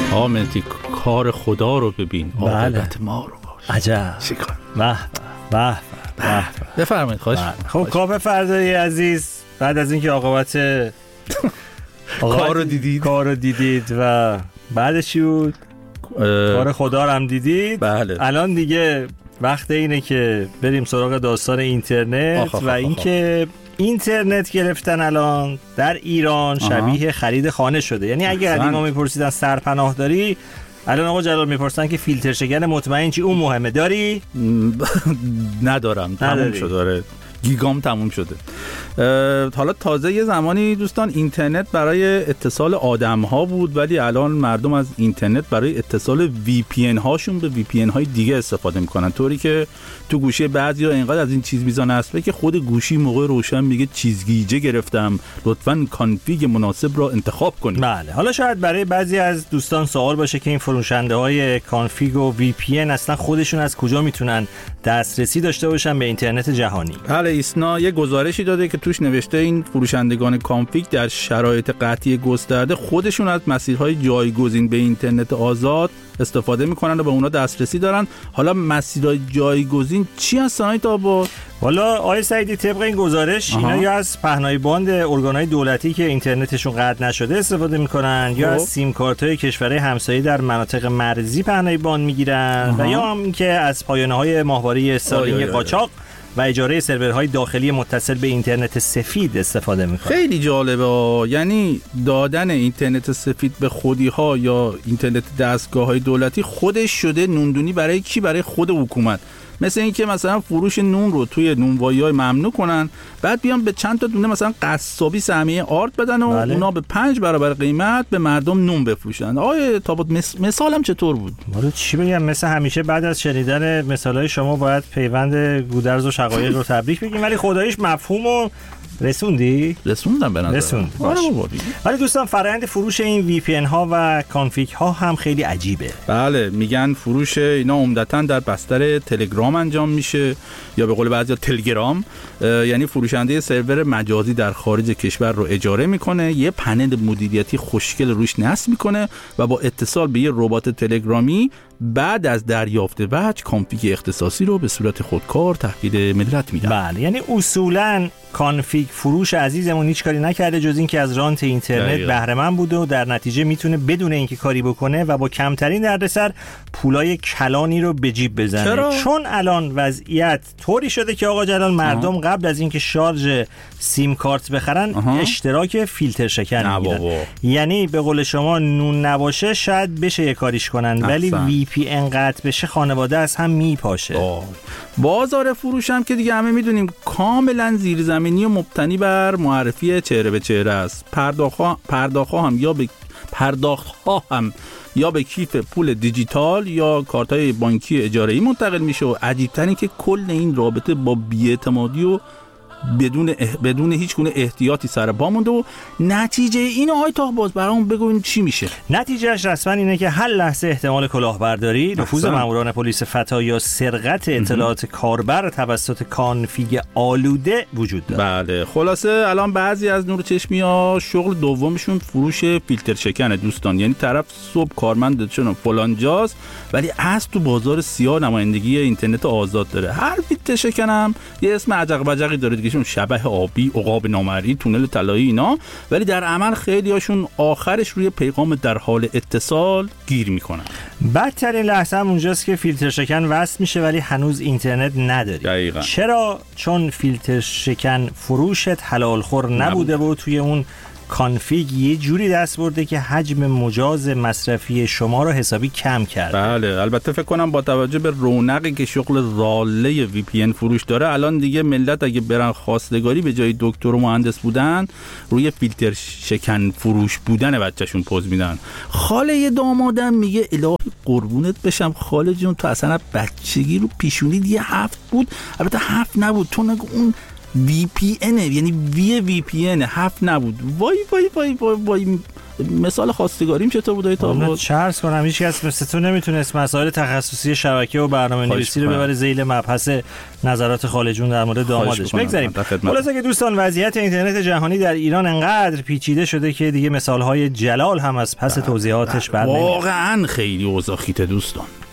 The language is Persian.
مهدی کار خدا رو ببین، عاقبت ما رو باش. عجب. به بفرمایید. خواهش. خب کاوه فردایی عزیز، بعد از اینکه عاقبت کار رو دیدید و بعدش چی بود؟ کار خدا رو هم دیدید. بله. الان دیگه وقت اینه که بریم سراغ داستان اینترنت و اینکه اینترنت گرفتن الان در ایران شبیه خرید خانه شده. یعنی اگه قدیما میپرسیدن سرپناه داری، الان آقا جلال میپرسن که فیلتر شکن مطمئن چی؟ اون مهمه. داری؟ ندارم. تموم شد. داره گیگام تموم شده. حالا تازه یه زمانی دوستان اینترنت برای اتصال آدم ها بود، ولی الان مردم از اینترنت برای اتصال VPN هاشون به VPN های دیگه استفاده میکنن، طوری که تو گوشی بعضیا اینقدر از این چیز میزان اسبه که خود گوشی موقع روشن میگه چیزگیجه گرفتم، لطفاً کانفیگ مناسب را انتخاب کنید. بله. حالا شاید برای بعضی از دوستان سوال باشه که این فروشنده های کانفیگ و VPN اصلا خودشون از کجا میتونن دسترسی داشته باشن به اینترنت جهانی؟ بله، ایسنا یه گزارشی داده که توش نوشته این فروشندگان کانفیگ در شرایط قطعی گسترده خودشون از مسیرهای جایگزین به اینترنت آزاد استفاده میکنن و به اونا دسترسی دارن. حالا مسیرهای جایگزین چی هستن تا با؟ والا آقای سعیدی، طبق این گزارش اینا یا از پهنای باند ارگان‌های دولتی که اینترنتشون قطع نشده استفاده میکنن، یا از سیم کارت‌های کشورهای همسایه در مناطق مرزی پهنای باند میگیرن، و یا هم که از پایانه‌های ماهواره استارلینک قاچاق و اجاره سرورهای داخلی متصل به اینترنت سفید استفاده میکنه. خیلی جالبه. یعنی دادن اینترنت سفید به خودی‌ها یا اینترنت دستگاه‌های دولتی خودش شده نوندونی برای کی؟ برای خود حکومت. مثل این که مثلا فروش نون رو توی نونوایی‌های ممنوع کنن، بعد بیان به چند تا دونه مثلا قصابی سهمیه آرد بدن و اونا به 5 برابر قیمت به مردم نون بفروشن. آیه تابوت مثالم چطور بود؟ والا چی بگم، مثل همیشه بعد از شنیدن مثالای شما باید پیوند گودرز و شقایق رو تبریک بگیم، ولی خداییش مفهومو رسوندم به نظر. ولی دوستان فرآیند فروش این VPN ها و کانفیگ ها هم خیلی عجیبه. بله، میگن فروش اینا عمدتاً در بستر تلگرام انجام میشه، یا به قول بعضیا تلگرام. یعنی فروشنده سرور مجازی در خارج کشور رو اجاره میکنه، یه پنل مدیریتی خوشگل روش نصب میکنه و با اتصال به یه ربات تلگرامی بعد از دریافت وجه کانفیگ اختصاصی رو به صورت خودکار تحویل ملت میدن. بله، یعنی اصولاً کانفیگ فروش عزیزمون هیچ کاری نکرده جز این که از رانت اینترنت بهره مند بوده و در نتیجه میتونه بدون اینکه کاری بکنه و با کمترین دردسر پولای کلانی رو به جیب بزنه. چون الان وضعیت طوری شده که آقا جلال مردم قبل از اینکه شارژ سیم کارت بخرن اشتراک فیلتر شکن میگیرن. یعنی به قول شما نون نباشه شاید بشه یه کاریش کنن، ولی VPN قطع بشه خانواده از هم میپاشه. بازار فروش هم که دیگه همه میدونیم کاملا زیرزمینی و مبتنی بر معرفی چهره به چهره است. پرداخت‌ها هم یا به کیف پول دیجیتال یا کارت‌های بانکی اجاره‌ای منتقل میشه و عجیب‌تر این که کل این رابطه با بی‌اعتمادی و بدون هیچ گونه احتیاطی سر پا مونده و نتیجه اینو آقای طاهباز برامون بگوین چی میشه؟ نتیجهش رسما اینه که هر لحظه احتمال کلاهبرداری، نفوذ ماموران پلیس فتا یا سرقت اطلاعات کاربر توسط کانفیگ آلوده وجود داره. بله، خلاصه الان بعضی از نور چشمیا شغل دومشون فروش فیلتر شکنه دوستان. یعنی طرف صبح کارمند چون فلان جاست ولی از تو بازار سیاه نمایندگی اینترنت آزاد داره. هر فیلتر شکنم یه اسم عجق بجقی داره دیگه، شون شبح آبی، عقاب نامرئی، تونل طلایی اینا، ولی در عمل خیلی هاشون آخرش روی پیغام در حال اتصال گیر میکنن. بدترین لحظه هم اونجاست که فیلتر شکن وصل میشه ولی هنوز اینترنت نداری. دقیقا. چرا؟ چون فیلتر شکن فروشت حلال خور نبوده و توی اون کانفیگ یه جوری دست برده که حجم مجاز مصرفی شما رو حسابی کم کرده. بله، البته فکر کنم با توجه به رونقی که شغل راله VPN فروش داره الان دیگه ملت اگه برن خواستگاری به جای دکتر و مهندس بودن روی فیلتر شکن فروش بودن بچه‌شون پوز میدن. خاله دامادم میگه الهی قربونت بشم خاله جون، تو اصلا بچگی رو پیشونی دیگه 7 بود. البته 7 نبود، تو نگو اون VPN، یعنی VPN 7 نبود. وای وای وای وای وای مثال خواستگاریم چطور بوده تا چه عرض کنم هیچ کس مثل تو نمیتونست مسائل تخصصی شبکه و برنامه‌نویسی رو ببره ذیل مبحث نظرات خالجون در مورد دامادش. بگذاریم. خلاصه که دوستان وضعیت اینترنت جهانی در ایران انقدر پیچیده شده که دیگه مثال‌های جلال هم از پس توضیحاتش بر نمیاد. واقعا خیلی اوضاع خیته دوستان.